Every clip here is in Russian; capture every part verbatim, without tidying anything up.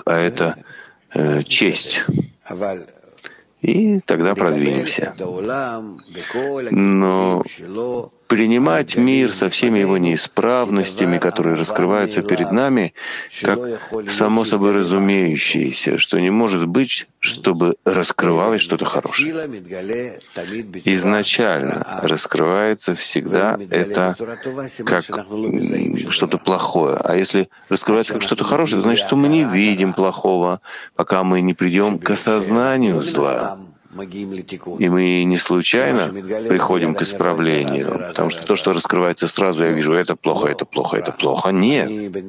а это э, честь. И тогда продвинемся. Но принимать мир со всеми его неисправностями, которые раскрываются перед нами, как само собой разумеющееся, что не может быть, чтобы раскрывалось что-то хорошее. Изначально раскрывается всегда это как что-то плохое. А если раскрывается как что-то хорошее, это значит, что мы не видим плохого, пока мы не придем к осознанию зла. И мы не случайно приходим к исправлению, потому что то, что раскрывается сразу, я вижу, это плохо, это плохо, это плохо. Нет,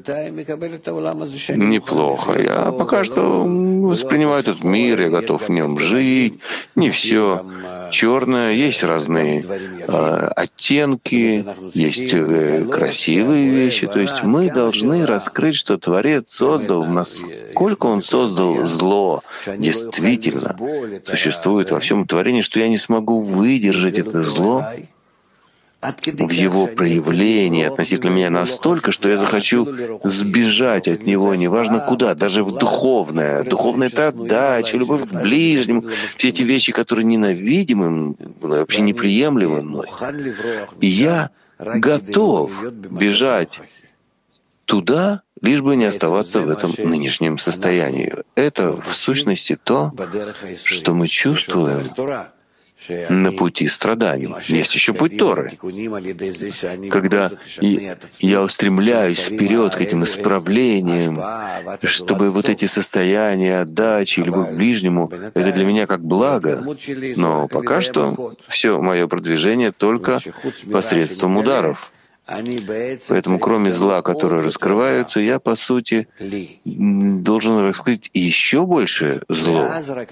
неплохо. Я пока что воспринимаю этот мир, я готов в нем жить. Не все черное, есть разные э, оттенки, есть э, красивые вещи. То есть мы должны раскрыть, что Творец создал, насколько Он создал зло, действительно существует во всем творении, что я не смогу выдержать это зло в его проявлении относительно меня настолько, что я захочу сбежать от него, неважно куда, даже в духовное. Духовное — это отдача, любовь к ближнему, все эти вещи, которые ненавидимы, вообще неприемлемы мной. И я готов бежать туда, лишь бы не оставаться в этом нынешнем состоянии. Это, в сущности, то, что мы чувствуем на пути страданий. Есть еще путь Торы. Когда я устремляюсь вперед к этим исправлениям, чтобы вот эти состояния отдачи, любовь к ближнему, это для меня как благо. Но пока что все мое продвижение только посредством ударов. Поэтому, кроме зла, которые раскрываются, я, по сути, должен раскрыть еще больше зло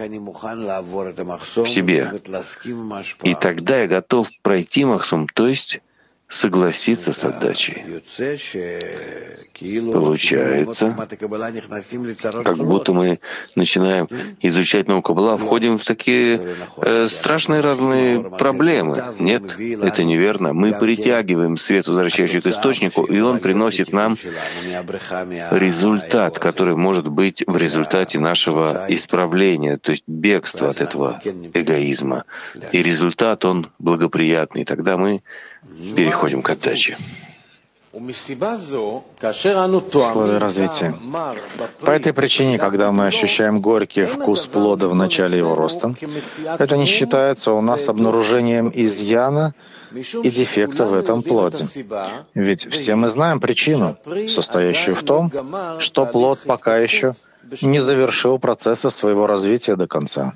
в себе. И тогда я готов пройти махсум, то есть согласиться с отдачей. Получается, как будто мы начинаем изучать науку Каббала, входим в такие э, страшные разные проблемы. Нет, это неверно. Мы притягиваем свет, возвращающий к источнику, и он приносит нам результат, который может быть в результате нашего исправления, то есть бегства от этого эгоизма. И результат, он благоприятный. Тогда мы переходим к отдаче. В слове развития. По этой причине, когда мы ощущаем горький вкус плода в начале его роста, это не считается у нас обнаружением изъяна и дефекта в этом плоде. Ведь все мы знаем причину, состоящую в том, что плод пока еще не завершил процесса своего развития до конца.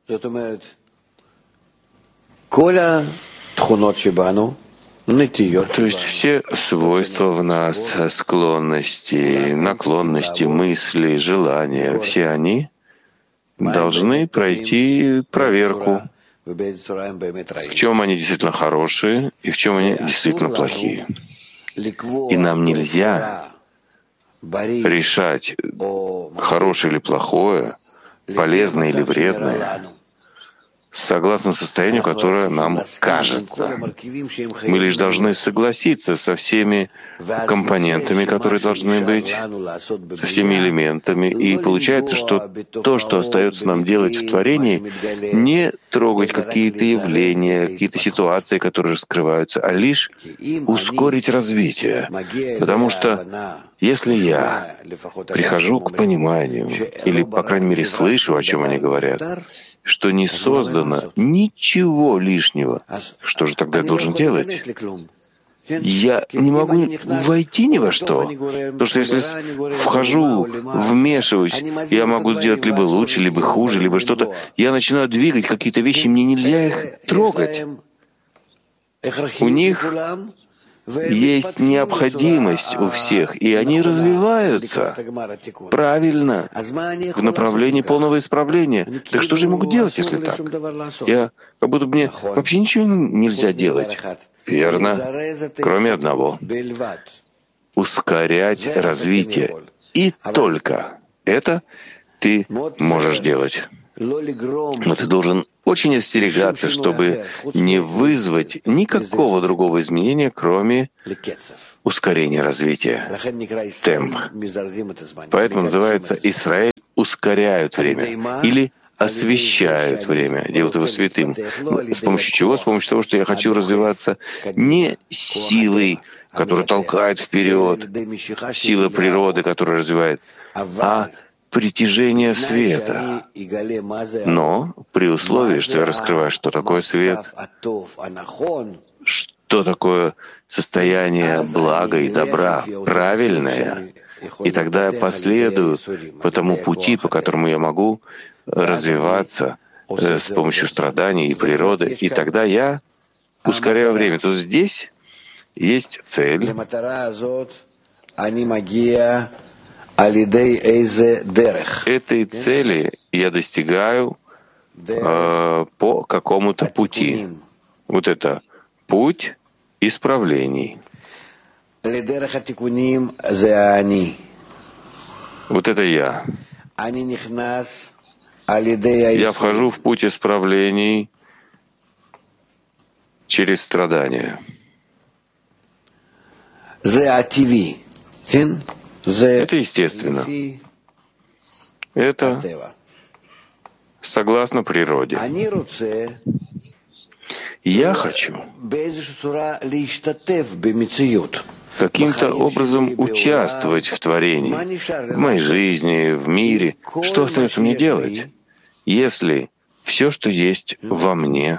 То есть все свойства в нас, склонности, наклонности, мысли, желания, все они должны пройти проверку, в чем они действительно хорошие и в чем они действительно плохие. И нам нельзя решать, хорошее или плохое, полезное или вредное, согласно состоянию, которое нам кажется. Мы лишь должны согласиться со всеми компонентами, которые должны быть, со всеми элементами. И получается, что то, что остается нам делать в творении, не трогать какие-то явления, какие-то ситуации, которые раскрываются, а лишь ускорить развитие. Потому что если я прихожу к пониманию, или, по крайней мере, слышу, о чем они говорят, что не создано ничего лишнего, что же тогда я должен делать? Я не могу войти ни во что. Потому что если вхожу, вмешиваюсь, я могу сделать либо лучше, либо хуже, либо что-то. Я начинаю двигать какие-то вещи, мне нельзя их трогать. У них есть необходимость у всех, и они развиваются правильно в направлении полного исправления. Так что же я могу делать, если так? Я как будто мне вообще ничего нельзя делать. Верно, кроме одного — ускорять развитие. И только это ты можешь делать. Но ты должен очень остерегаться, чтобы не вызвать никакого другого изменения, кроме ускорения развития, темп. Поэтому называется Исраэль ускоряют время или освещают время, делают его святым. С помощью чего? С помощью того, что я хочу развиваться не силой, которая толкает вперед, сила природы, которая развивает, а притяжение света. Но при условии, что я раскрываю, что такое свет, что такое состояние блага и добра, правильное, и тогда я последую по тому пути, по которому я могу развиваться с помощью страданий и природы, и тогда я ускоряю время. То есть здесь есть цель. Этой цели я достигаю э, по какому-то пути. Вот это путь исправлений. Вот это я. Я вхожу в путь исправлений через страдания. Это естественно. Это согласно природе. Я хочу каким-то образом участвовать в творении, в моей жизни, в мире. Что остается мне делать, если все, что есть во мне,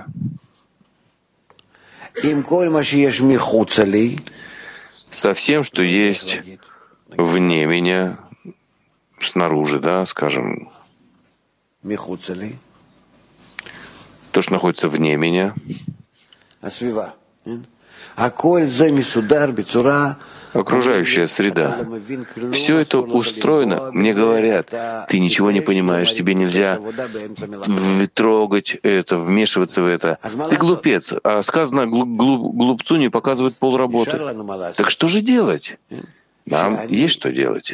со всем, что есть вне меня, снаружи, да, скажем, то, что находится вне меня, окружающая среда, все это устроено. Мне говорят, ты ничего не понимаешь, тебе нельзя трогать это, вмешиваться в это. Ты глупец. А сказано, глупцу не показывает полработы. Так что же делать? Нам есть что делать.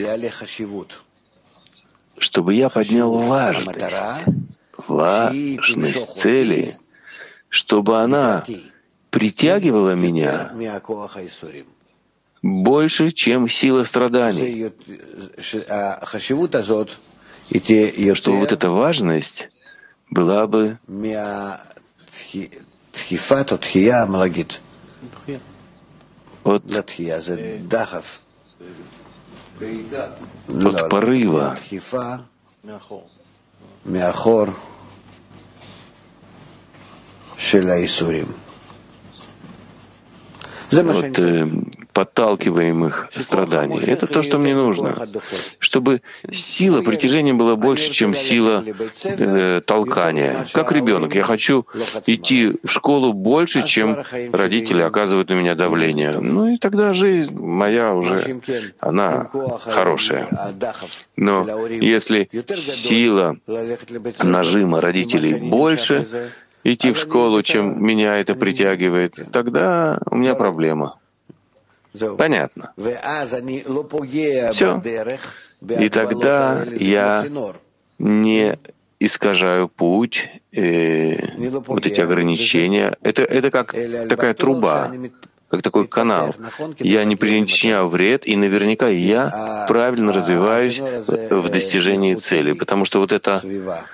Чтобы я поднял важность, важность цели, чтобы она притягивала меня больше, чем сила страданий. Чтобы вот эта важность была бы от, от порыва, от э, подталкиваемых страданий. Это то, что мне нужно. Чтобы сила притяжения была больше, чем сила э, толкания. Как ребенок. Я хочу идти в школу больше, чем родители оказывают на меня давление. Ну и тогда жизнь моя уже, она хорошая. Но если сила нажима родителей больше, идти в школу, чем меня это притягивает, тогда у меня проблема. Понятно. Все. И тогда я не искажаю путь, э, вот эти ограничения. Это, это как такая труба, как такой канал. Я не причиняю вред, и наверняка я правильно развиваюсь в достижении цели, потому что вот это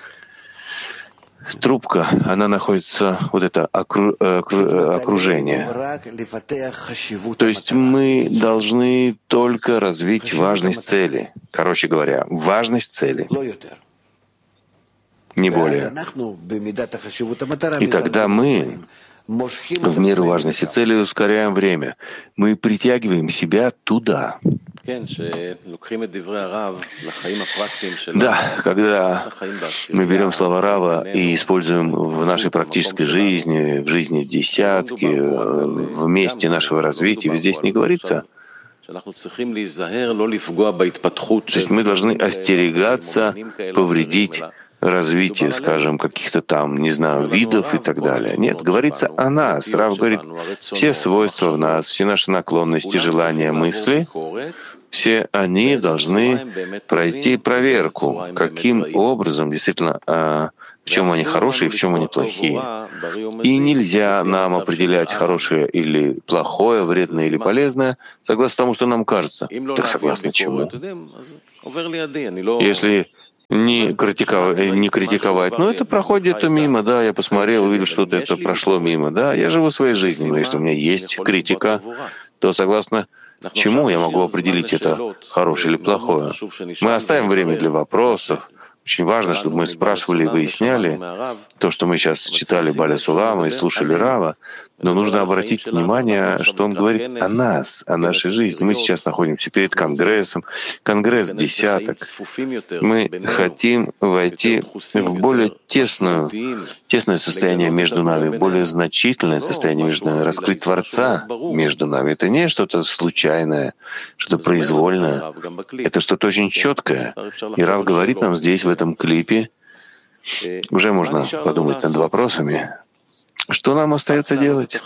трубка, она находится, вот это окру, окру, окружение. То есть мы должны только развить важность цели. Короче говоря, важность цели. Не более. И тогда мы в меру важности цели ускоряем время. Мы притягиваем себя туда. Да, когда мы берем слова Рава и используем в нашей практической жизни, в жизни десятки, в месте нашего развития, здесь не говорится. То есть мы должны остерегаться повредить развитие, скажем, каких-то там, не знаю, видов и так далее. Нет, говорится о нас. Рав говорит, все свойства в нас, все наши наклонности, желания, мысли, все они должны пройти проверку, каким образом действительно, а, в чем они хорошие, в чем они плохие. И нельзя нам определять хорошее или плохое, вредное или полезное, согласно тому, что нам кажется. Так согласно чему? Если не критиковать, не критиковать. Но это проходит мимо, да, я посмотрел, увидел, что-то это прошло мимо, да, я живу своей жизнью, но если у меня есть критика, то согласно чему я могу определить, это хорошее или плохое? Мы оставим время для вопросов. Очень важно, чтобы мы спрашивали и выясняли то, что мы сейчас читали Баля Сулама и слушали Рава, но нужно обратить внимание, что он говорит о нас, о нашей жизни. Мы сейчас находимся перед Конгрессом, Конгресс десяток. Мы хотим войти в более тесную, тесное состояние между нами, более значительное состояние между нами, раскрыть Творца между нами. Это не что-то случайное, что-то произвольное. Это что-то очень четкое. И Рав говорит нам здесь, в этом клипе, уже можно подумать над вопросами, что нам остается делать?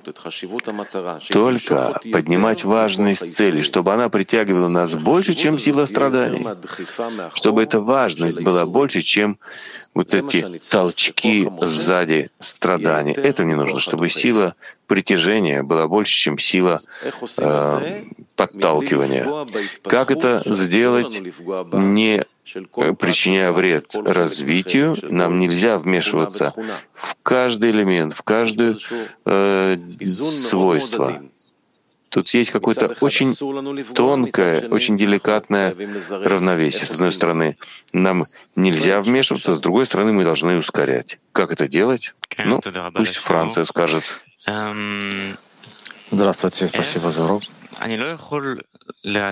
Только поднимать важность цели, чтобы она притягивала нас больше, чем сила страданий, чтобы эта важность была больше, чем вот эти толчки сзади страданий. Это мне нужно, чтобы сила притяжения была больше, чем сила э, подталкивания. Как это сделать, не причиняя вред развитию? Нам нельзя вмешиваться в каждый элемент, в каждое э, свойство. Тут есть какое-то очень тонкое, очень деликатное равновесие. С одной стороны, нам нельзя вмешиваться, с другой стороны, мы должны ускорять. Как это делать? Ну, пусть Франция скажет. Здравствуйте, спасибо за урок. Я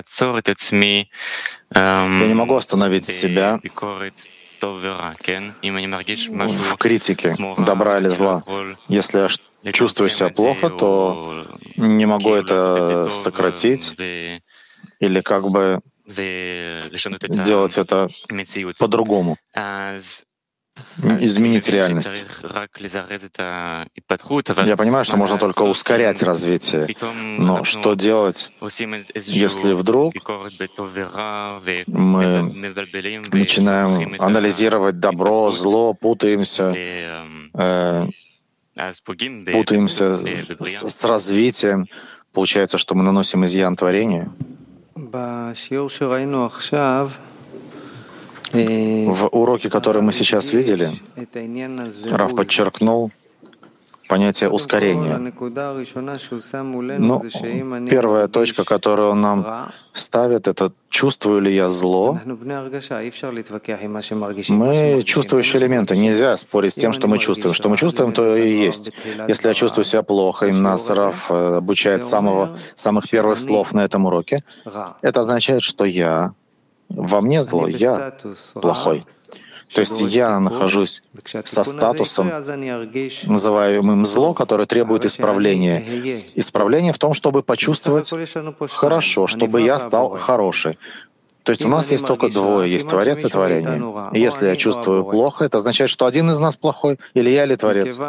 не могу остановить себя в критике добра или зла. Если я чувствую себя плохо, то не могу это сократить или как бы делать это по-другому, изменить реальность. Я понимаю, что можно только ускорять развитие, но что делать, если вдруг мы начинаем анализировать добро, зло, путаемся, э, путаемся с, с развитием, получается, что мы наносим изъян творению? В уроке, который мы сейчас видели, Рав подчеркнул понятие ускорения. Но первая точка, которую он нам ставит, это чувствую ли я зло. Мы чувствующие элементы. Нельзя спорить с тем, что мы чувствуем. Что мы чувствуем, то и есть. Если я чувствую себя плохо, и нас Рав обучает с самого, самых первых слов на этом уроке, это означает, что я во мне зло, я плохой. То есть я нахожусь со статусом, называемым зло, которое требует исправления. Исправление в том, чтобы почувствовать хорошо, чтобы я стал хороший. То есть у нас есть только двое, есть Творец и творение. И если я чувствую плохо, это означает, что один из нас плохой, или я, или Творец.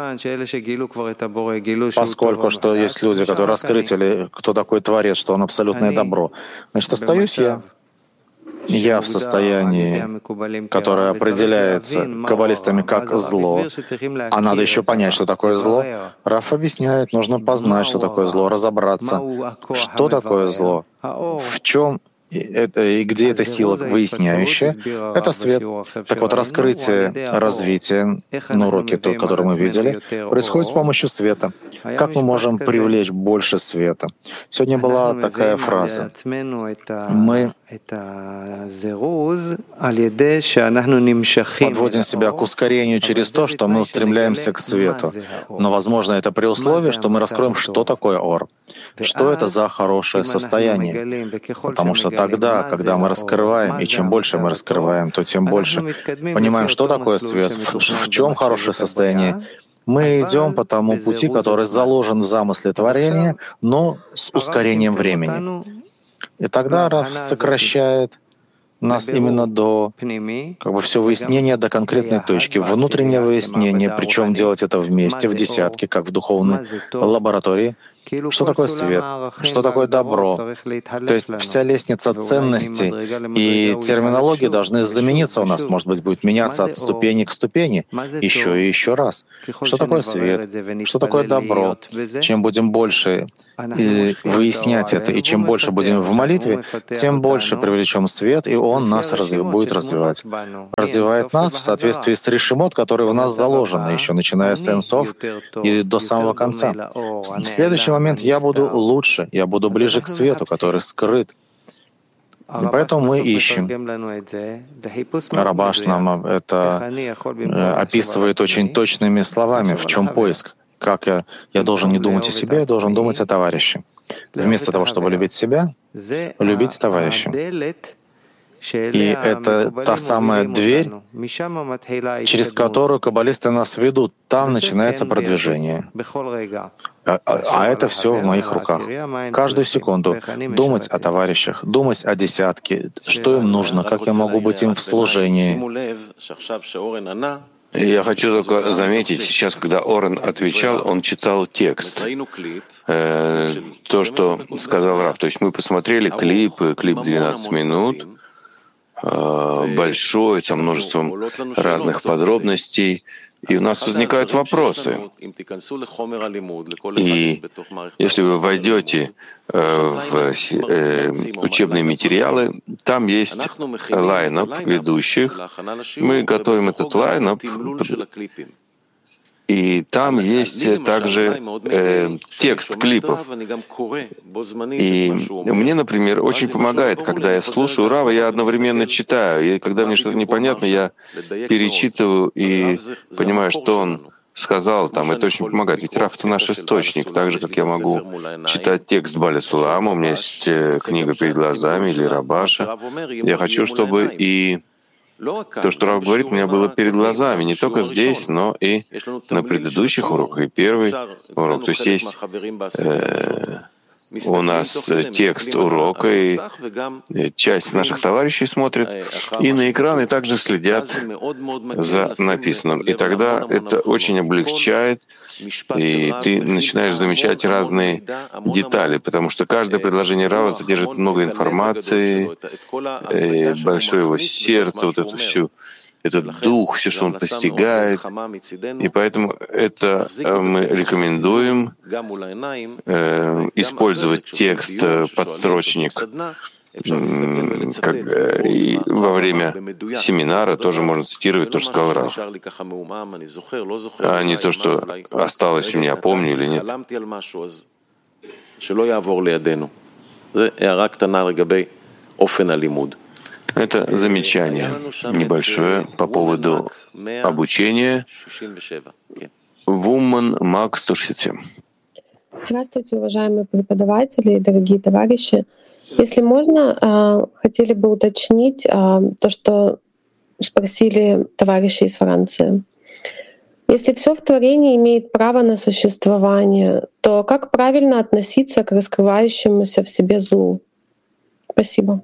Поскольку что есть люди, которые раскрыли, кто такой Творец, что он абсолютное добро, значит, остаюсь я. Я в состоянии, которое определяется каббалистами как зло, а надо еще понять, что такое зло. Рав объясняет, нужно познать, что такое зло, разобраться, что такое зло, в чем это, и где эта сила выясняющая, это свет. Так вот, раскрытие, развитие на уроке, то, который мы видели, происходит с помощью света. Как мы можем привлечь больше света? Сегодня была такая фраза. Мы подводим себя к ускорению через то, что мы устремляемся к свету. Но, возможно, это при условии, что мы раскроем, что такое ор, что это за хорошее состояние. Потому что тогда, когда мы раскрываем, и чем больше мы раскрываем, то тем больше понимаем, что такое свет, в, в чем хорошее состояние. Мы идем по тому пути, который заложен в замысле творения, но с ускорением времени. И тогда Рав сокращает нас именно до как бы все выяснения до конкретной точки, внутреннее выяснение, причем делать это вместе, в десятке, как в духовной лаборатории. Что такое свет? Что такое добро? То есть вся лестница ценностей и терминологии должны замениться у нас. Может быть, будет меняться от ступени к ступени еще и еще раз. Что такое свет? Что такое добро? Чем будем больше выяснять это, и чем больше будем в молитве, тем больше привлечем свет, и он нас разви- будет развивать. Развивает нас в соответствии с решимот, который в нас заложено, еще начиная с энсов и до самого конца. В следующий момент я буду лучше, я буду ближе к свету, который скрыт. И поэтому мы ищем. Рабаш нам это описывает очень точными словами, в чем поиск. Как я, я должен не думать о себе, я должен думать о товарище. Вместо того, чтобы любить себя, любить товарища. И это та самая дверь, через которую каббалисты нас ведут. Там начинается продвижение. А, а это все в моих руках. Каждую секунду думать о товарищах, думать о десятке, что им нужно, как я могу быть им в служении. Я хочу только заметить, сейчас, когда Орен отвечал, он читал текст. Э, то, что сказал Рав. То есть мы посмотрели клип, клип двенадцать минут, э, большой, со множеством разных подробностей. И у нас возникают вопросы. И если вы войдете в учебные материалы, там есть лайнап ведущих. Мы готовим этот лайнап, и там есть также э, текст клипов. И мне, например, очень помогает, когда я слушаю Рава, я одновременно читаю. И когда мне что-то непонятно, я перечитываю и понимаю, что он сказал там. Это очень помогает. Ведь Рав — это наш источник. Так же, как я могу читать текст Баля Сулама, у меня есть книга перед глазами или Рабаша. Я хочу, чтобы и то, что Рав говорит, у меня было перед глазами, не только здесь, но и на предыдущих уроках, и первый урок. То есть есть э, у нас текст урока, и часть наших товарищей смотрит и на экран, и также следят за написанным. И тогда это очень облегчает, и ты начинаешь замечать разные детали, потому что каждое предложение Рава содержит много информации, большое его сердце, вот эту всю, этот дух, все, что он постигает. И поэтому это мы рекомендуем э, использовать текст подстрочник как, и во время семинара тоже можно цитировать то, что сказал Рав, а не то, что осталось у меня, помню или нет. Это замечание небольшое по поводу обучения. Вуман Мак сто шестьдесят семь. Здравствуйте, уважаемые преподаватели и дорогие товарищи. Если можно, хотели бы уточнить то, что спросили товарищи из Франции. Если все в творении имеет право на существование, то как правильно относиться к раскрывающемуся в себе злу? Спасибо.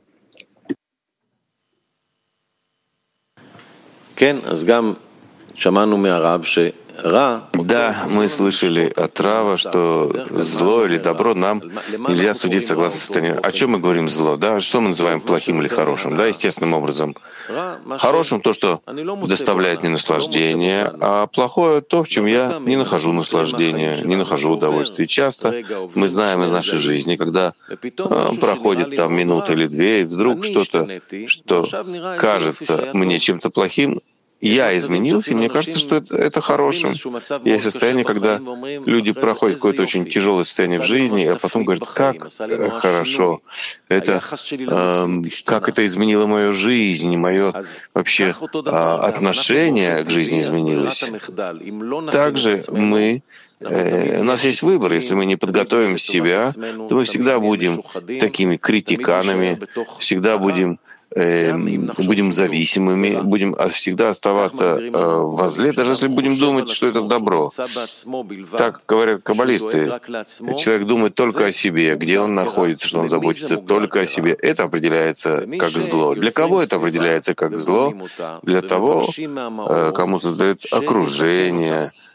Да, мы слышали от Рава, что зло или добро нам нельзя судить согласно состоянию. О чем мы говорим зло? Да? Что мы называем плохим или хорошим? Да, естественным образом. Хорошим то, что доставляет мне наслаждение, а плохое то, в чем я не нахожу наслаждения, не нахожу удовольствия. И часто мы знаем из нашей жизни, когда э, проходит там минута или две, и вдруг что-то, что кажется мне чем-то плохим, я изменился, и мне кажется, что это, это хорошим. Есть состояние, когда люди проходят какое-то очень тяжелое состояние в жизни, а потом говорят, как хорошо, это, э, как это изменило мою жизнь, мое вообще э, отношение к жизни изменилось. Также мы у нас есть выбор. Если мы не подготовим себя, то мы всегда будем такими критиканами, всегда будем будем зависимыми, будем всегда оставаться во зле, даже если будем думать, что это добро. Так говорят каббалисты. Человек думает только о себе, где он находится, что он заботится только о себе. Это определяется как зло. Для кого это определяется как зло? Для того, кому создает окружение,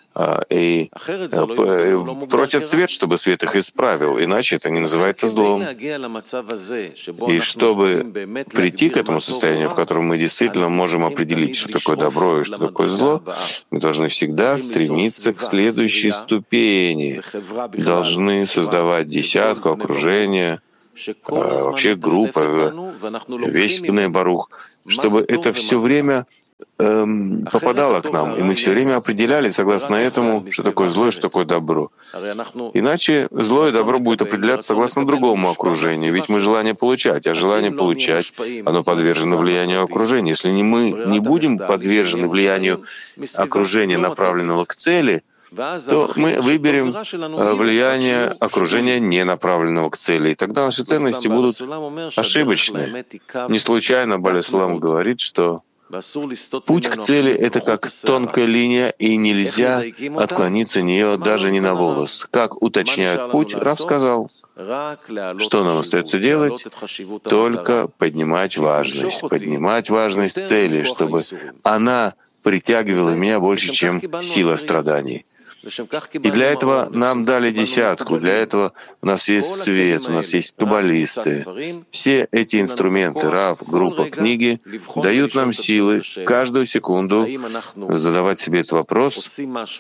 и просят свет, чтобы свет их исправил, иначе это не называется злом. И чтобы прийти к этому состоянию, в котором мы действительно можем определить, что такое добро и что такое зло, мы должны всегда стремиться к следующей ступени, должны создавать десятку, окружение, вообще группа, весь Бней Барух, чтобы это все время эм, попадало к нам, и мы все время определяли, согласно этому, что такое зло и что такое добро. Иначе зло и добро будет определяться согласно другому окружению, ведь мы желание получать, а желание получать, оно подвержено влиянию окружения. Если не мы не будем подвержены влиянию окружения, направленного к цели, то мы выберем влияние окружения, не направленного к цели. И тогда наши ценности будут ошибочны. Не случайно Бааль Сулам говорит, что путь к цели — это как тонкая линия, и нельзя отклониться от нее даже не на волос. Как уточняют путь, Рав сказал, что нам остается делать? Только поднимать важность, поднимать важность цели, чтобы она притягивала меня больше, чем сила страданий. И для этого нам дали десятку, для этого у нас есть свет, у нас есть каббалисты. Все эти инструменты, Рав, группа, книги дают нам силы каждую секунду задавать себе этот вопрос,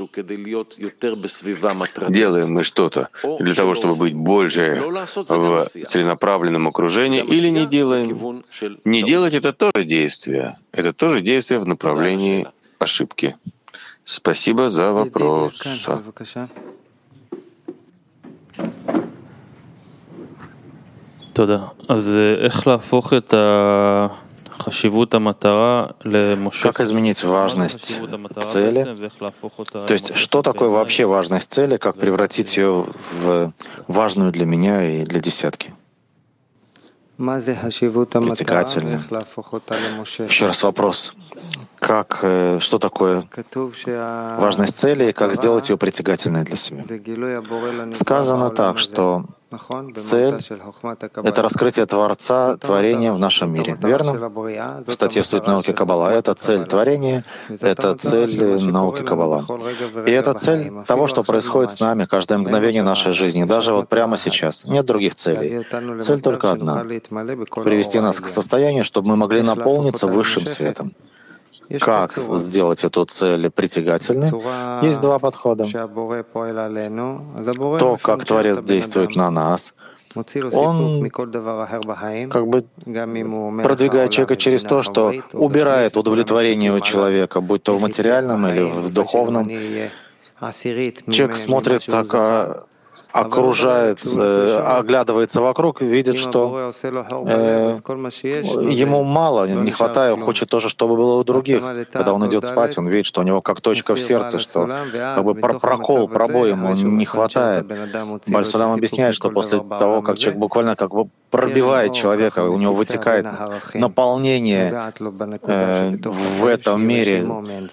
делаем мы что-то для того, чтобы быть больше в целенаправленном окружении, или не делаем. Не делать — это тоже действие, это тоже действие в направлении ошибки. Спасибо за вопрос. Как изменить важность цели? То есть, что такое вообще важность цели, как превратить ее в важную для меня и для десятки? Притягательную. Еще раз вопрос. Как, что такое важность цели и как сделать ее притягательной для себя? Сказано так, что цель — это раскрытие Творца, творения в нашем мире. Верно? В статье «Суть науки Каббала» это цель творения, это цель науки Каббала. И это цель того, что происходит с нами каждое мгновение нашей жизни, даже вот прямо сейчас. Нет других целей. Цель только одна — привести нас к состоянию, чтобы мы могли наполниться высшим светом. Как сделать эту цель притягательной? Есть два подхода. То, как Творец действует на нас, он как бы продвигает человека через то, что убирает удовлетворение у человека, будь то в материальном или в духовном. Человек смотрит так, окружает, оглядывается вокруг, видит, что э, ему мало, не хватает, хочет тоже, чтобы было у других. Когда он идет спать, он видит, что у него как точка в сердце, что как бы прокол, пробой ему не хватает. Бааль Сулам объясняет, что после того, как человек буквально как бы пробивает человека, у него вытекает наполнение э, в этом мире,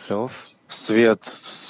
свет,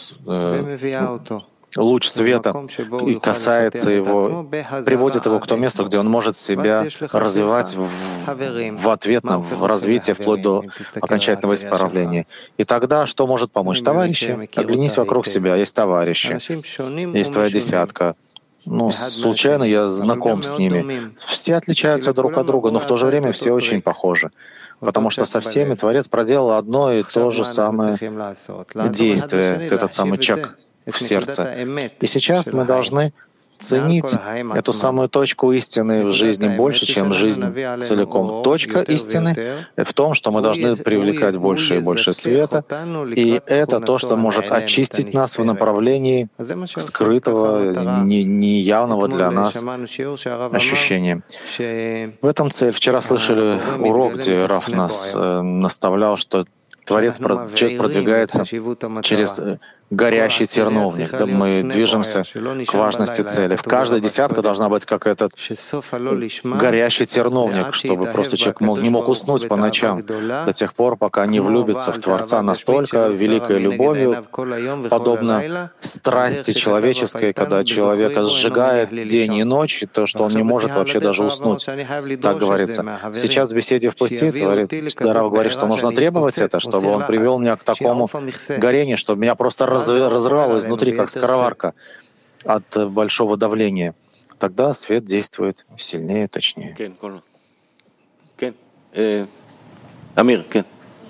э, луч света и касается его, приводит его к тому месту, где он может себя развивать в, в ответ на в развитие вплоть до окончательного исправления. И тогда что может помочь? Товарищи, оглянись вокруг себя, есть товарищи, есть твоя десятка. Ну, случайно я знаком с ними. Все отличаются друг от друга, но в то же время все очень похожи. Потому что со всеми Творец проделал одно и то же самое действие, этот самый чек в сердце. И сейчас мы должны ценить эту самую точку истины в жизни больше, чем жизнь целиком. Точка истины в том, что мы должны привлекать больше и больше света, и это то, что может очистить нас в направлении скрытого, неявного для нас ощущения. В этом цель. Вчера слышали урок, где Рав нас э, наставлял, что Творец, человек продвигается через горящий терновник. Да, мы движемся к важности цели. В каждой десятке должна быть как этот горящий терновник, чтобы просто человек мог, не мог уснуть по ночам до тех пор, пока не влюбится в Творца настолько великой любовью, подобно страсти человеческой, когда человека сжигает день и ночь, и то, что он не может вообще даже уснуть. Так говорится. Сейчас в беседе в пути Творец Рав говорит, что нужно требовать это, чтобы он привел меня к такому горению, чтобы меня просто разрывало изнутри, как скороварка от большого давления. Тогда свет действует сильнее, точнее. Амир, кен.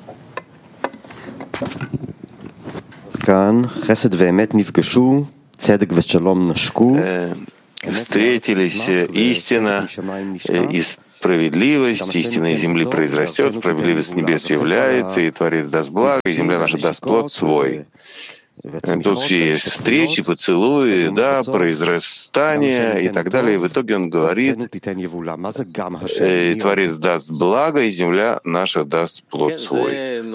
Кан, хесед веэмет нифгашу, цедек вешалом нашку. Встретились истина и справедливость, истина из земли произрастет, справедливость с небес является, и Творец даст благо, и земля наша даст плод свой. Тут все есть встречи, поцелуи, да, произрастание и так далее. И в итоге он говорит, и Творец даст благо, и земля наша даст плод свой.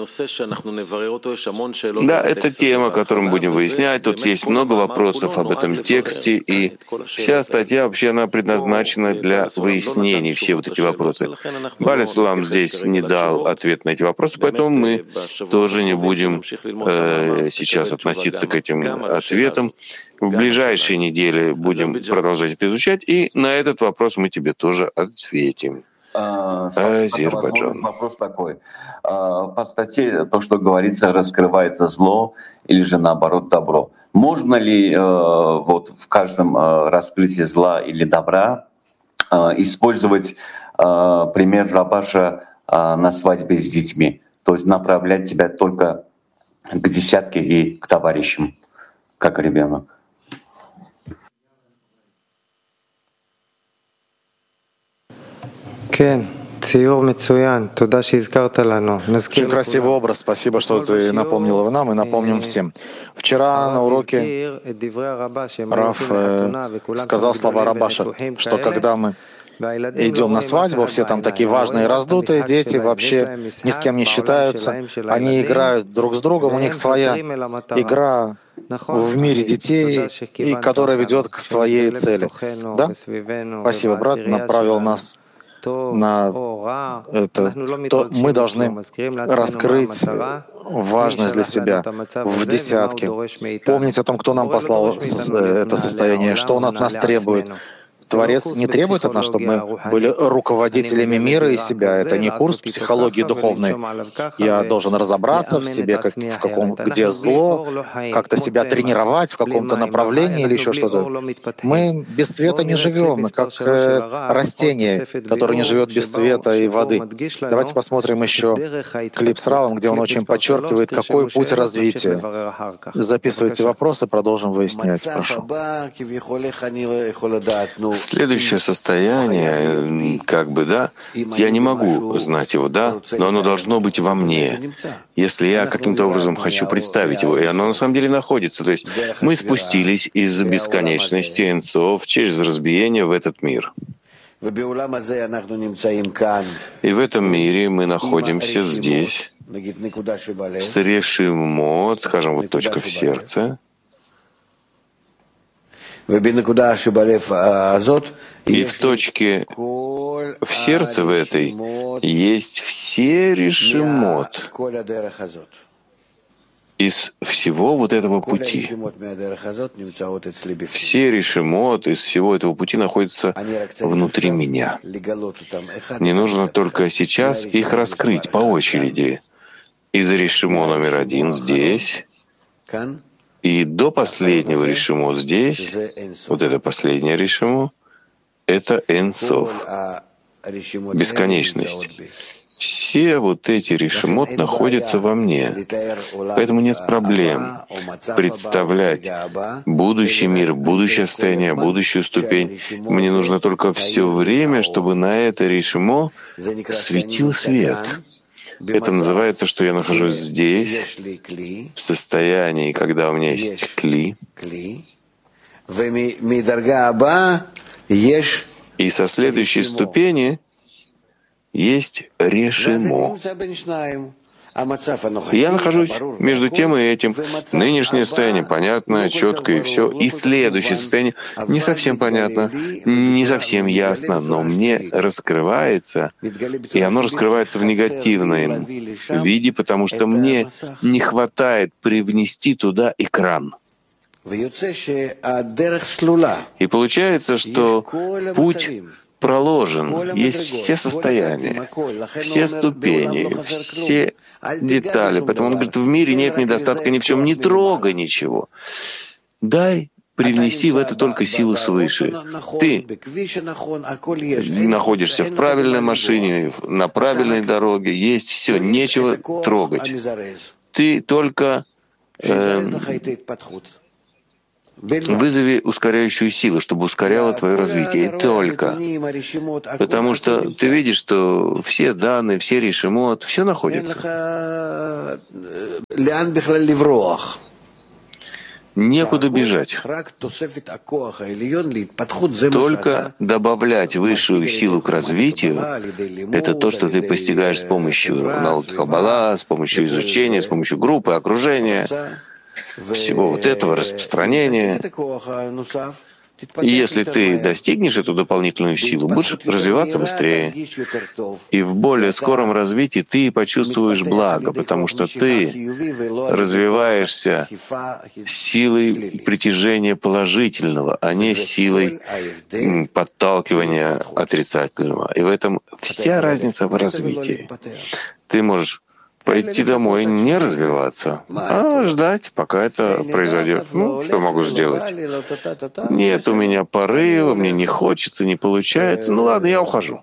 Да, это тема, которую мы будем выяснять. Тут есть много вопросов об этом тексте, и вся статья вообще она предназначена для выяснения, все вот эти вопросы. Бааль Исулам здесь не дал ответ на эти вопросы, поэтому мы тоже не будем э, сейчас относиться к этим ответам. В ближайшие недели будем продолжать это изучать, и на этот вопрос мы тебе тоже ответим. Азербайджан. Вопрос такой. По статье то, что говорится, раскрывается зло или же наоборот добро. Можно ли вот в каждом раскрытии зла или добра использовать пример Рабаша на свадьбе с детьми? То есть направлять себя только к десятке и к товарищам, как ребенок. Очень красивый образ. Спасибо, что ты напомнил его нам и напомним всем. Вчера на уроке Рав сказал слова Рабаша, что когда мы идем на свадьбу, все там такие важные, раздутые дети, вообще ни с кем не считаются. Они играют друг с другом, у них своя игра в мире детей, и которая ведет к своей цели. Да? Спасибо, брат, направил нас на это, то мы должны раскрыть важность для себя в десятке, помнить о том, кто нам послал это состояние, что он от нас требует. Творец не требует от нас, чтобы мы были руководителями мира и себя. Это не курс психологии духовной. Я должен разобраться в себе, как, в каком, где зло, как-то себя тренировать в каком-то направлении или еще что-то. Мы без света не живем, мы как э, растение, которое не живет без света и воды. Давайте посмотрим еще клип с Равом, где он очень подчеркивает, какой путь развития. Записывайте вопросы, продолжим выяснять. Прошу. Следующее состояние, как бы, да, я не могу знать его, да, но оно должно быть во мне. Если я каким-то образом хочу представить его, и оно на самом деле находится. То есть мы спустились из бесконечности энцов через разбиение в этот мир. И в этом мире мы находимся здесь с решимот, скажем, вот точка в сердце. И в точке в сердце в этой есть все решимот из всего вот этого пути. Все решимот из всего этого пути находятся внутри меня. Мне нужно только сейчас их раскрыть по очереди. Из решимо номер один здесь, и до последнего решимо здесь, вот это последнее решимо, это энсов, бесконечность. Все вот эти решимот находятся во мне. Поэтому нет проблем представлять будущий мир, будущее состояние, будущую ступень. Мне нужно только все время, чтобы на это решимо светил свет. Это называется, что я нахожусь здесь, в состоянии, когда у меня есть кли. И со следующей ступени есть решимо. Я нахожусь между тем и этим. Нынешнее состояние понятно, четко и все. И следующее состояние не совсем понятно, не совсем ясно, но мне раскрывается, и оно раскрывается в негативном виде, потому что мне не хватает привнести туда экран. И получается, что путь проложен, есть все состояния, все ступени, все детали. Поэтому он говорит, в мире нет недостатка ни в чем, не трогай ничего. Дай, привнеси в это только силу свыше. Ты находишься в правильной машине, на правильной дороге, есть все, нечего трогать. Ты только э, вызови ускоряющую силу, чтобы ускоряла твое развитие. И только. Потому что ты видишь, что все данные, все решимот, все находится. Некуда бежать. Только добавлять высшую силу к развитию — это то, что ты постигаешь с помощью науки Каббала, с помощью изучения, с помощью группы, окружения, всего вот этого распространения. И если ты достигнешь эту дополнительную силу, будешь развиваться быстрее. И в более скором развитии ты почувствуешь благо, потому что ты развиваешься силой притяжения положительного, а не силой подталкивания отрицательного. И в этом вся разница в развитии. Ты можешь пойти домой, не развиваться, а ждать, пока это произойдет. Ну, что могу сделать? Нет у меня порыва, мне не хочется, не получается. Ну ладно, я ухожу.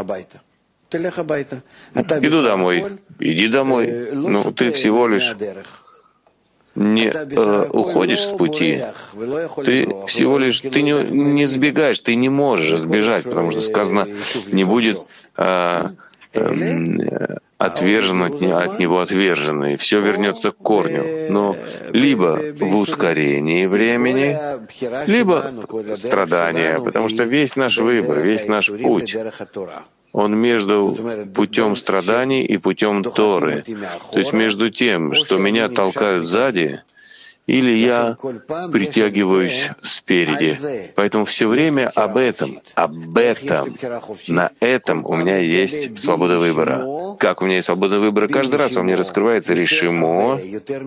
Иду домой. Иди домой. Ну, ты всего лишь не э, уходишь с пути, ты всего лишь ты не, не сбегаешь, ты не можешь сбежать, потому что сказано, не будет э, э, отвержен от, от него отверженный, все вернется к корню. Но либо в ускорении времени, либо страдания, потому что весь наш выбор, весь наш путь, он между путем страданий и путем Торы. То есть между тем, что меня толкают сзади, или я притягиваюсь спереди. Поэтому все время об этом, об этом, на этом у меня есть свобода выбора. Как у меня есть свобода выбора? Каждый раз у меня раскрывается решимо,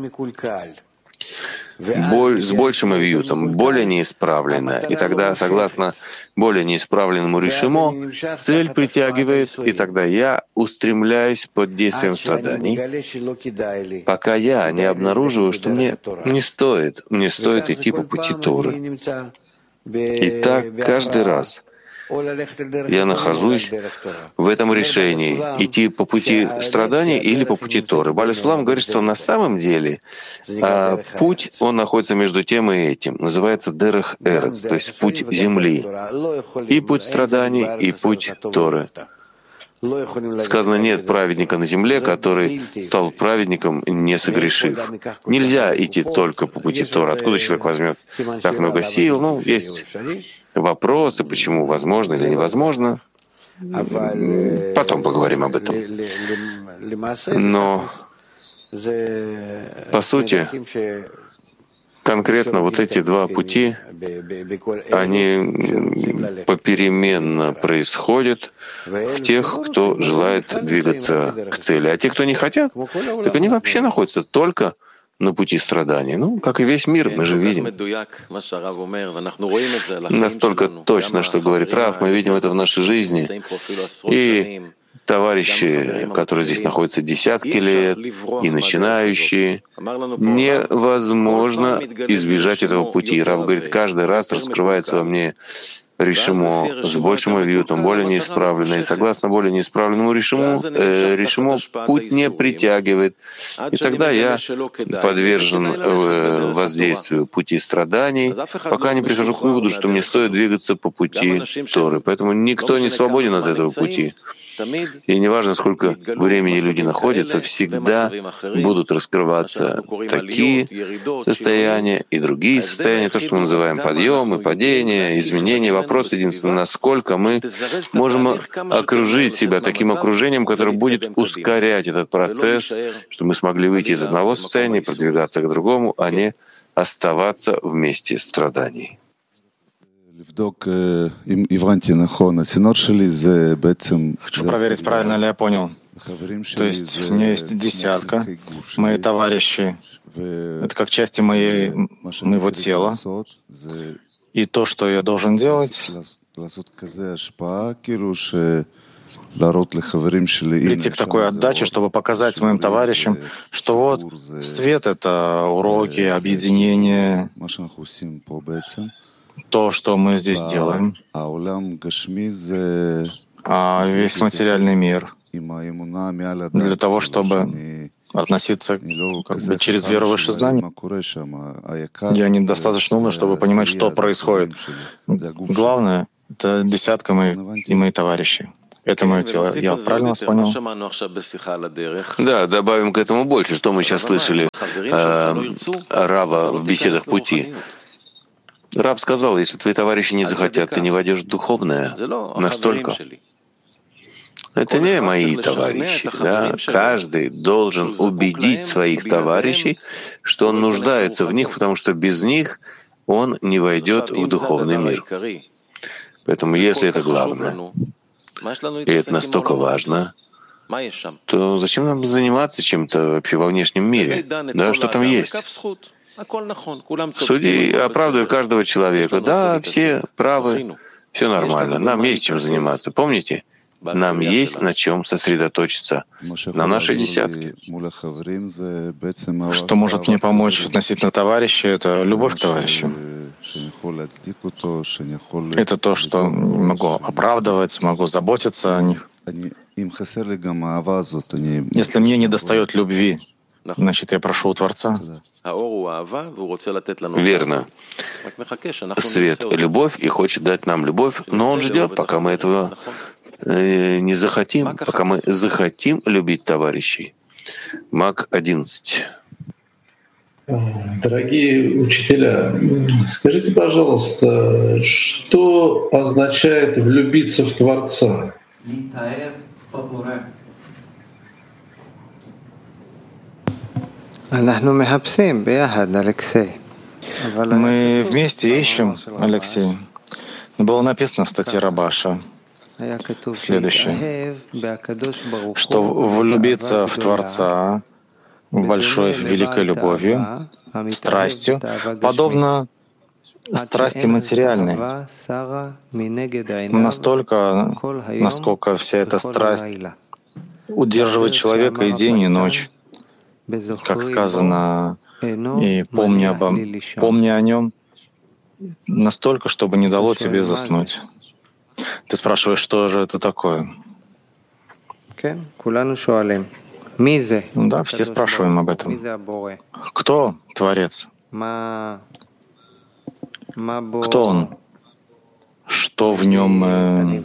боль с большим авиютом, более неисправленная. И тогда, согласно более неисправленному решимо, цель притягивает, и тогда я устремляюсь под действием страданий, пока я не обнаруживаю, что мне не стоит, не стоит идти по пути Торы. И так каждый раз я нахожусь в этом решении, идти по пути страданий или по пути Торы. Бааль Сулам говорит, что на самом деле а, путь, он находится между тем и этим. Называется Дерех Эрец, то есть путь земли. И путь страданий, и путь Торы. Сказано, нет праведника на земле, который стал праведником, не согрешив. Нельзя идти только по пути Торы. Откуда человек возьмет так много сил? Ну, есть вопросы, почему возможно или невозможно. Потом поговорим об этом. Но, по сути, конкретно вот эти два пути, они попеременно происходят в тех, кто желает двигаться к цели. А те, кто не хотят, так они вообще находятся только на пути страданий. Ну, как и весь мир, мы же видим. Настолько точно, что говорит Рав, мы видим это в нашей жизни. И товарищи, которые здесь находятся десятки лет, и начинающие, невозможно избежать этого пути. Рав говорит, каждый раз раскрывается во мне решимо с большим авиютом, более неисправленное. И согласно более неисправленному решиму, э, решимо путь не притягивает. И тогда я подвержен э, воздействию пути страданий, пока не прихожу к выводу, что мне стоит двигаться по пути Торы. Поэтому никто не свободен от этого пути. И неважно, сколько времени люди находятся, всегда будут раскрываться такие состояния и другие состояния, то, что мы называем подъемы, падения, изменения. Вопрос единственный, насколько мы можем окружить себя таким окружением, которое будет ускорять этот процесс, чтобы мы смогли выйти из одного состояния и продвигаться к другому, а не оставаться в месте страданий. Хочу проверить, правильно ли я понял. То есть у меня есть десятка, мои товарищи, это как части моей, моего тела. И то, что я должен делать, прийти к такой отдаче, чтобы показать моим товарищам, что вот свет — это уроки, объединение, то, что мы здесь делаем. А весь материальный мир для того, чтобы относиться как бы через веру выше знаний. Я недостаточно умный, чтобы понимать, что происходит. Главное — это десятка моих и мои товарищи. Это мое тело. Я правильно вас понял? Да, добавим к этому больше, что мы сейчас слышали э, Рава в беседах пути. Рав сказал, если твои товарищи не захотят, ты не войдешь в духовное. Настолько. Это не мои товарищи. Да? Каждый должен убедить своих товарищей, что он нуждается в них, потому что без них он не войдет в духовный мир. Поэтому если это главное, и это настолько важно, то зачем нам заниматься чем-то вообще во внешнем мире? Да, что там есть? Суди, оправдывай каждого человека. Да, все правы, все нормально. Нам есть чем заниматься. Помните? Нам есть на чем сосредоточиться, на нашей десятке. Что может мне помочь относительно товарища, это любовь к товарищу. Это то, что могу оправдывать, могу заботиться о них. Если мне недостает любви, значит, я прошу у Творца. Верно. Свет — любовь и хочет дать нам любовь, но он ждет, пока мы этого не захотим, пока мы захотим любить товарищей. Мак одиннадцать. Дорогие учителя, скажите, пожалуйста, что означает влюбиться в Творца? Мы вместе ищем, Алексей. Было написано в статье Рабаша следующее, что влюбиться в Творца большой, великой любовью, страстью, подобно страсти материальной. Настолько, насколько вся эта страсть удерживает человека и день, и ночь. Как сказано, и помни, обо, помни о нем настолько, чтобы не дало тебе заснуть. Ты спрашиваешь, что же это такое? Да, все спрашиваем об этом. Кто Творец? Кто Он? Что в нем э,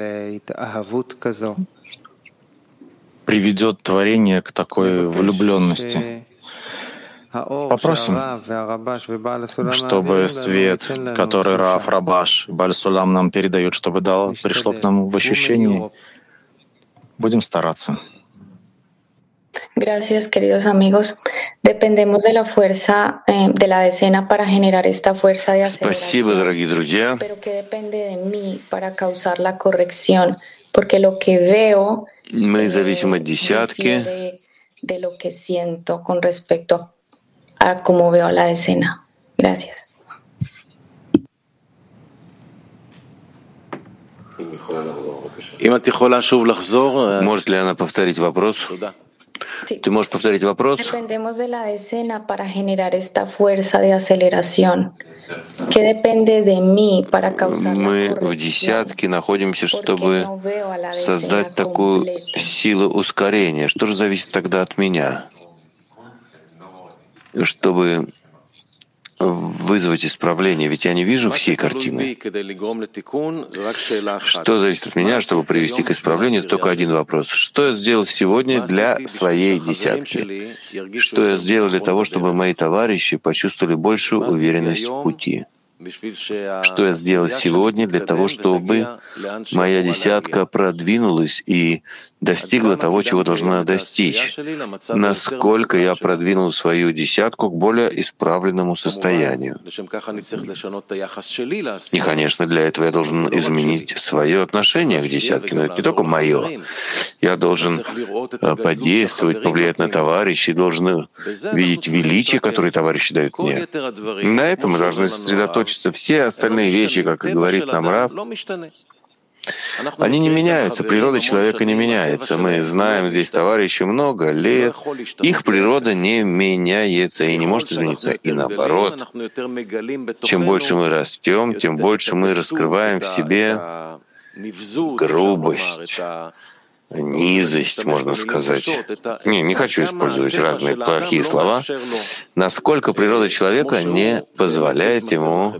приведет творение к такой влюбленности? Попросим, чтобы свет, который Рав, Рабаш и Бааль Сулам нам передают, чтобы дал, пришло к нам в ощущении. Будем стараться. Gracias, queridos amigos. Dependemos de la fuerza eh, de la decena para generar esta fuerza de aceleración. Спасибо, дорогие друзья. Pero que depende de mí para causar la corrección, porque lo que veo Мы зависим от десятки. de, de lo que siento con respecto a cómo veo la decena. Gracias. Может ли она повторить вопрос? Ты можешь повторить вопрос? Dependemos de la decena para generar esta fuerza de aceleración. ¿Qué depende de mí para causar la Мы в corrección? десятке находимся, чтобы создать такую силу ускорения. Что же зависит тогда от меня? Чтобы вызвать исправление, ведь я не вижу всей картины. Что зависит от меня, чтобы привести к исправлению? Только один вопрос. Что я сделал сегодня для своей десятки? Что я сделал для того, чтобы мои товарищи почувствовали большую уверенность в пути? Что я сделал сегодня для того, чтобы моя десятка продвинулась и достигла того, чего должна достичь? Насколько я продвинул свою десятку к более исправленному состоянию? И, конечно, для этого я должен изменить свое отношение к десятке, но это не только мое. Я должен подействовать, повлиять на товарищей, должен видеть величие, которое товарищи дают мне. На этом мы должны сосредоточиться. Все остальные вещи, как и говорит нам Рав, Они не меняются, природа человека не меняется. Мы знаем здесь товарищей много лет, их природа не меняется и не может измениться. И наоборот, чем больше мы растем, тем больше мы раскрываем в себе грубость, низость, можно сказать. Не, не хочу использовать разные плохие слова. Насколько природа человека не позволяет ему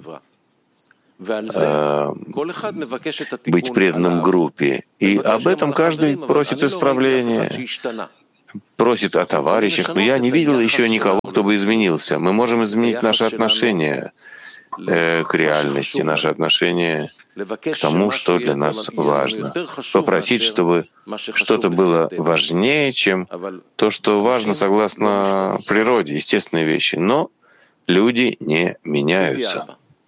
э, быть преданным группе. И об этом каждый просит исправления, просит о товарищах. Но я не видел еще никого, кто бы изменился. Мы можем изменить наши отношения э, к реальности, наши отношения к тому, что для нас важно. Попросить, чтобы что-то было важнее, чем то, что важно согласно природе, естественные вещи. Но люди не меняются.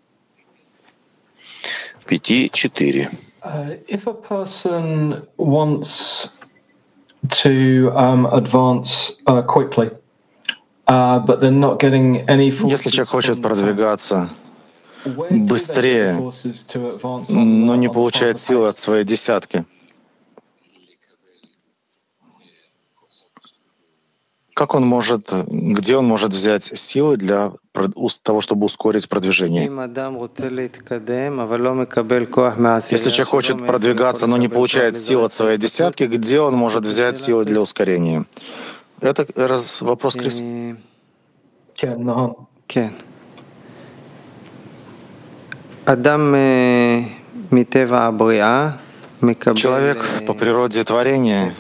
Пяти четыре. If a person wants to um, advance uh, quickly, uh, but they're not getting any forces. Если человек хочет продвигаться быстрее, но не получает силы от своей десятки, как он может, где он может взять силы для того, чтобы ускорить продвижение? Если человек хочет продвигаться, но не получает сил от своей десятки, где он может взять силы для ускорения? Это раз, вопрос, Крис. Человек по природе творения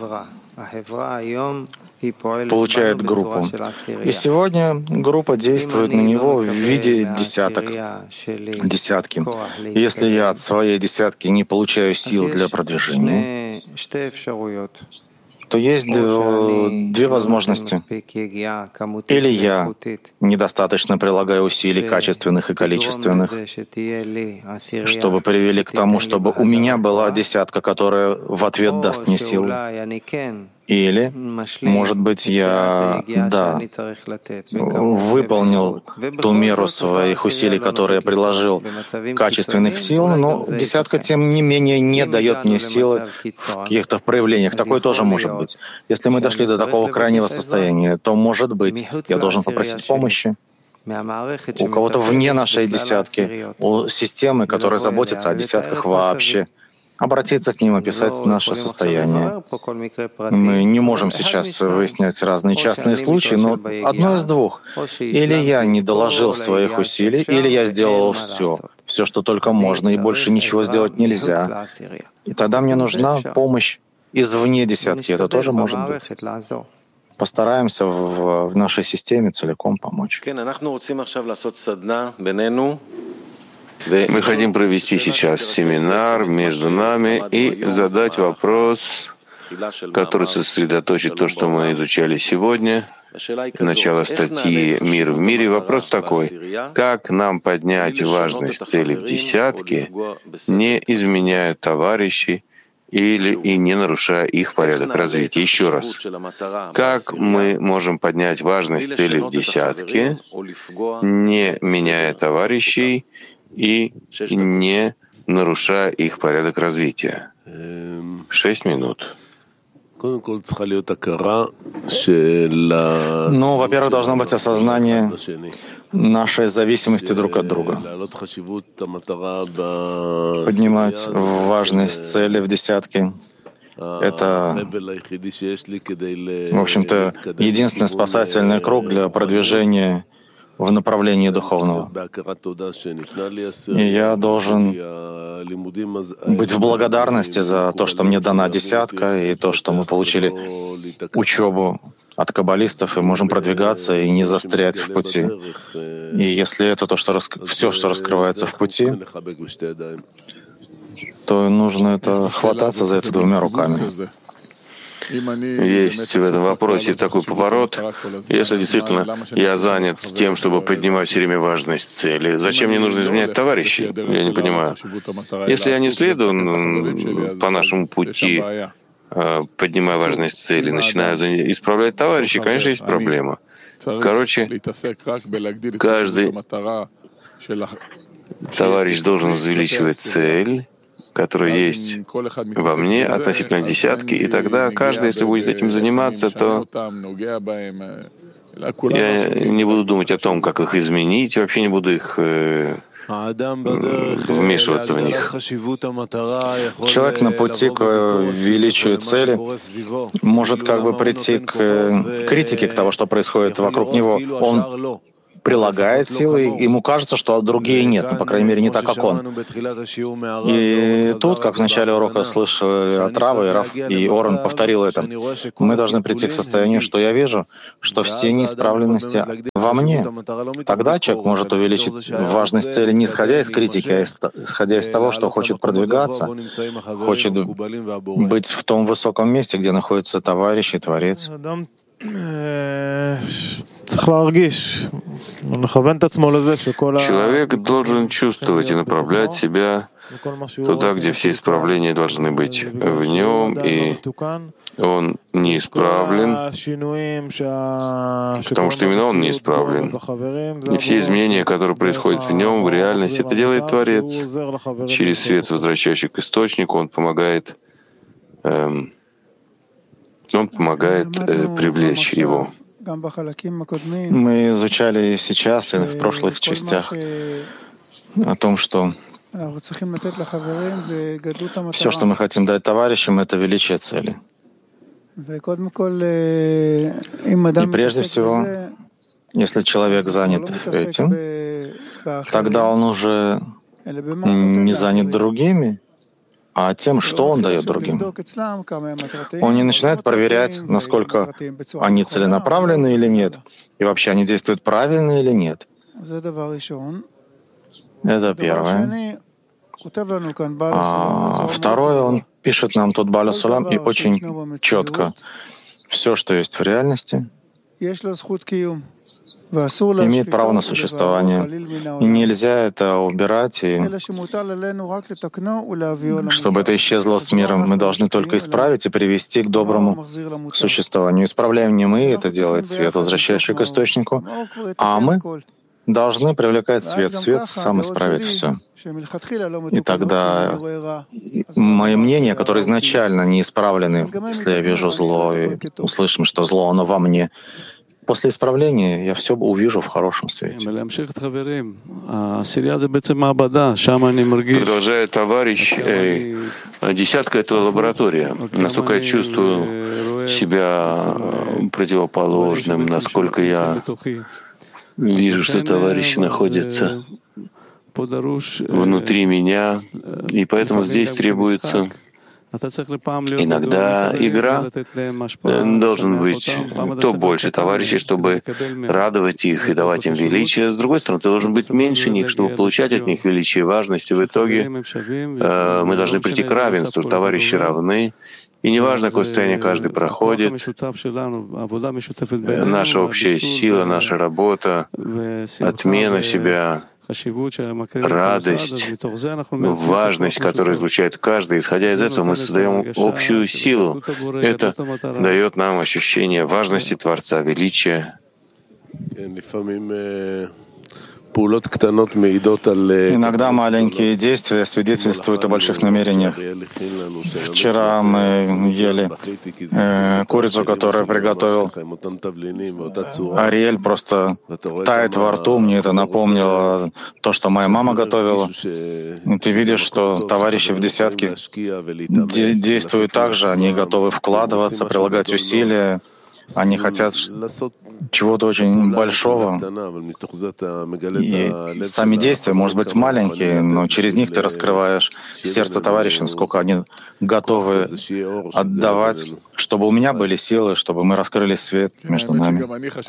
получает группу. И сегодня группа действует на него в виде десяток, десятки. И если я от своей десятки не получаю сил для продвижения, то есть две возможности. Или я недостаточно прилагаю усилий качественных и количественных, чтобы привели к тому, чтобы у меня была десятка, которая в ответ даст мне силу. Или, может быть, я, да, выполнил ту меру своих усилий, которые я приложил, качественных сил, но десятка, тем не менее, не дает мне силы в каких-то проявлениях. Такое тоже может быть. Если мы дошли до такого крайнего состояния, то, может быть, я должен попросить помощи у кого-то вне нашей десятки, у системы, которая заботится о десятках вообще, обратиться к ним, описать наше состояние. Мы не можем сейчас выяснять разные частные случаи, но одно из двух. Или я не доложил своих усилий, или я сделал все, все, что только можно, и больше ничего сделать нельзя. И тогда мне нужна помощь извне десятки. Это тоже может быть. Постараемся в, в нашей системе целиком помочь. Мы хотим провести сейчас семинар между нами и задать вопрос, который сосредоточит то, что мы изучали сегодня. Начало статьи «Мир в мире». Вопрос такой: как нам поднять важность цели в десятке, не изменяя товарищей или и не нарушая их порядок развития? Еще раз, как мы можем поднять важность цели в десятке, не меняя товарищей и не нарушая их порядок развития? Шесть минут. Ну, во-первых, должно быть осознание нашей зависимости друг от друга. Поднимать важность цели в десятке — это, в общем-то, единственный спасательный круг для продвижения в направлении духовного. И я должен быть в благодарности за то, что мне дана десятка, и то, что мы получили учебу от каббалистов, и можем продвигаться и не застрять в пути. И если это то, что рас... все, что раскрывается в пути, то нужно это хвататься за это двумя руками. Есть в этом вопросе такой поворот. Если действительно я занят тем, чтобы поднимать все время важность цели, зачем мне нужно изменять товарищей? Я не понимаю. Если я не следую по нашему пути, поднимая важность цели, начинаю исправлять товарищей, конечно, есть проблема. Короче, каждый товарищ должен увеличивать цель которые есть во мне, относительно десятки, и тогда каждый, если будет этим заниматься, то я не буду думать о том, как их изменить, вообще не буду их э, вмешиваться в них. Человек на пути к величию цели может как бы прийти к критике к того, что происходит вокруг него. Он прилагает силы, ему кажется, что другие нет, ну, по крайней мере, не так, как он. И тут, как в начале урока слышали от Рава, и Рав, и Орен повторил это, мы должны прийти к состоянию, что я вижу, что все неисправленности во мне. Тогда человек может увеличить важность цели не исходя из критики, а исходя из того, что хочет продвигаться, хочет быть в том высоком месте, где находится товарищ и Творец. Человек должен чувствовать и направлять себя туда, где все исправления должны быть в нем, и он неисправлен, потому что именно он неисправлен. И все изменения, которые происходят в нем, в реальности, это делает Творец. Через свет, возвращающий к источнику, он помогает, эм, он помогает э, привлечь его. Мы изучали и сейчас, и в прошлых частях о том, что все, что мы хотим дать товарищам, это величие цели. И прежде всего, если человек занят этим, тогда он уже не занят другими, а тем, что он дает другим. Он не начинает проверять, насколько они целенаправлены или нет, и вообще они действуют правильно или нет. Это первое. А второе, он пишет нам тут Бааль Сулам и очень четко. Все, что есть в реальности, имеет право на существование. И нельзя это убирать, и чтобы это исчезло с миром, мы должны только исправить и привести к доброму существованию. Исправляем не мы, это делает свет, возвращающий к источнику, а мы должны привлекать свет. Свет сам исправит все. И тогда мои мнения, которые изначально не исправлены, если я вижу зло и услышим, что зло, оно во мне, после исправления я все увижу в хорошем свете. Продолжает товарищ, э, десятка — это лаборатория. Насколько я чувствую себя противоположным, насколько я вижу, что товарищи находятся внутри меня, и поэтому здесь требуется иногда игра. Должен быть то больше товарищей, чтобы радовать их и давать им величие. С другой стороны, ты должен быть меньше них, чтобы получать от них величие и важность. И в итоге э, мы должны прийти к равенству. Товарищи равны. И неважно, какое состояние каждый проходит, наша общая сила, наша работа, отмена себя, радость, важность, которую излучает каждый. Исходя из этого, мы создаем общую силу. Это дает нам ощущение важности Творца, величия. Иногда маленькие действия свидетельствуют о больших намерениях. Вчера мы ели э, курицу, которую приготовил Ариэль, просто тает во рту. Мне это напомнило то, что моя мама готовила. И ты видишь, что товарищи в десятке де- действуют так же, они готовы вкладываться, прилагать усилия. Они хотят чего-то очень большого. И сами действия, может быть, маленькие, но через них ты раскрываешь сердце товарища, насколько они готовы отдавать, чтобы у меня были силы, чтобы мы раскрыли свет между нами.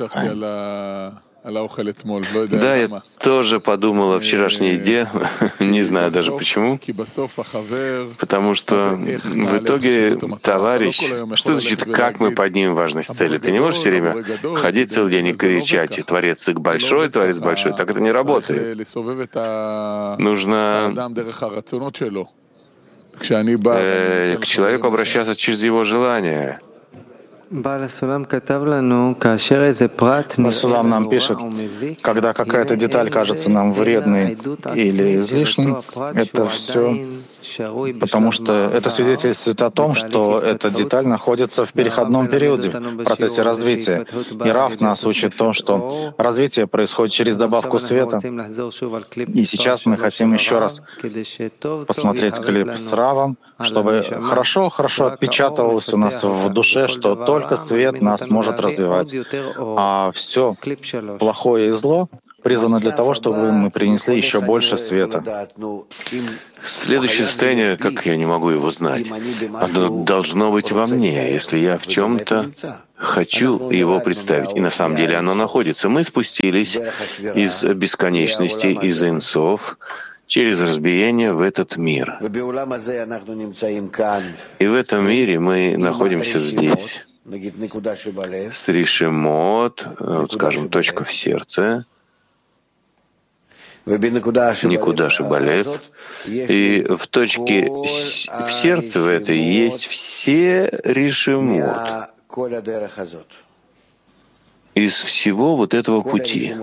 Да, я тоже подумал о вчерашней еде, не знаю даже почему, потому что в итоге товарищ, что значит, как мы поднимем важность цели? Ты не можешь все время ходить целый день и кричать, Творец большой, Творец большой, так это не работает. Нужно э, к человеку обращаться через его желания. Басулам нам пишет, когда какая-то деталь кажется нам вредной или излишней, это все Потому что это свидетельствует о том, что эта деталь находится в переходном периоде, в процессе развития. И Рав нас учит то, что развитие происходит через добавку света. И сейчас мы хотим еще раз посмотреть клип с Равом, чтобы хорошо-хорошо отпечатывалось у нас в душе, что только свет нас может развивать, а все плохое и зло призвано для того, чтобы мы принесли еще больше света. Следующее состояние, как я не могу его знать, оно должно быть во мне, если я в чем-то хочу его представить. И на самом деле оно находится. Мы спустились из бесконечности, из инсов, через разбиение в этот мир. И в этом мире мы находимся здесь, с Ришимот, вот скажем, точка в сердце, Никуда Шибалев, и в точке в сердце в этой есть все Ришимот из всего вот этого пути.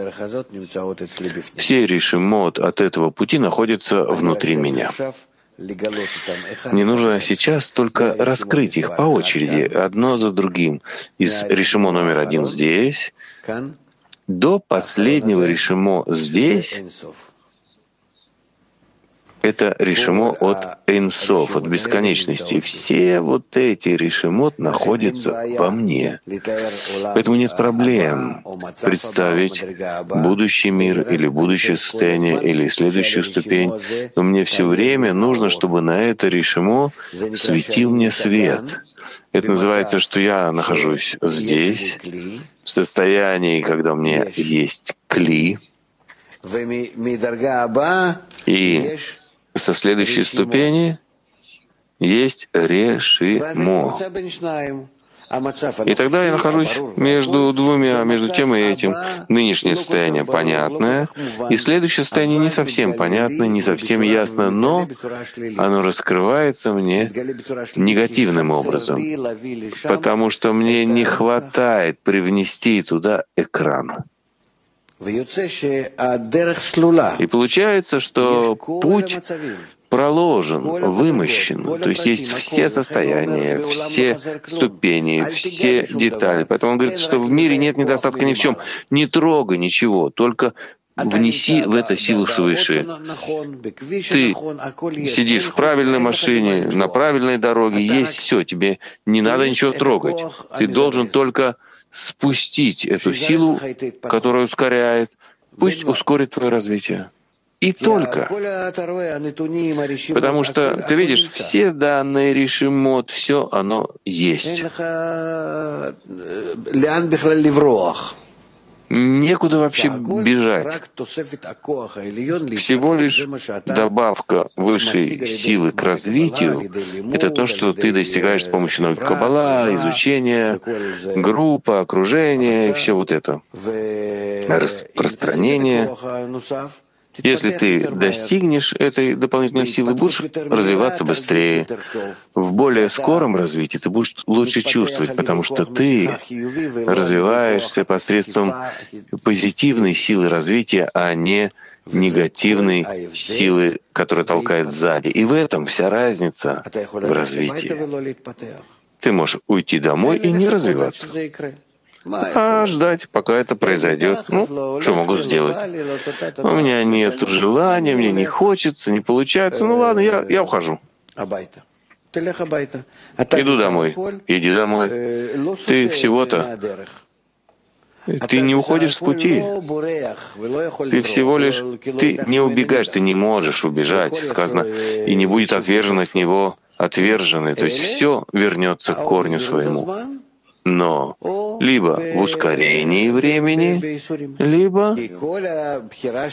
Все Ришимот от этого пути находятся внутри меня. Мне нужно сейчас только раскрыть их по очереди, одно за другим. Из Ришимо номер один здесь до последнего Ришимо здесь. Это Ришимо от Эйнсоф, от бесконечности. Все вот эти Ришимот находятся во мне. Поэтому нет проблем представить будущий мир или будущее состояние или следующую ступень. Но мне все время нужно, чтобы на это Ришимо светил мне свет. Это называется, что я нахожусь здесь, в состоянии, когда у меня есть кли, и со следующей ступени есть решимо. И тогда я нахожусь между двумя, между тем и этим. Нынешнее состояние понятное, и следующее состояние не совсем понятно, не совсем ясно, но оно раскрывается мне негативным образом, потому что мне не хватает привнести туда экран. И получается, что путь проложен, вымощен, то есть есть все состояния, все ступени, все детали. Поэтому он говорит, что в мире нет недостатка ни в чем. Не трогай ничего, только внеси в это силу свыше. Ты сидишь в правильной машине, на правильной дороге, есть все, тебе не надо ничего трогать. Ты должен только спустить эту силу, которая ускоряет, пусть ускорит твое развитие. И только. Потому что, ты видишь, все данные Ришимот, все оно есть. Некуда вообще бежать. Всего лишь добавка высшей силы к развитию — это то, что ты достигаешь с помощью науки Каббала, изучения, группы, окружения и все вот это. Распространение. Если ты достигнешь этой дополнительной силы, будешь развиваться быстрее. В более скором развитии ты будешь лучше чувствовать, потому что ты развиваешься посредством позитивной силы развития, а не негативной силы, которая толкает сзади. И в этом вся разница в развитии. Ты можешь уйти домой и не развиваться, а ждать, пока это произойдет. Ну, что могу сделать? У меня нет желания, мне не хочется, не получается. Ну ладно, я, я ухожу. Иду домой. Иди домой. Ты всего-то... Ты не уходишь с пути. Ты всего лишь... Ты не убегаешь, ты не можешь убежать. Сказано, и не будет отвержен от него отверженный. То есть все вернется к корню своему. Но либо в ускорении времени, либо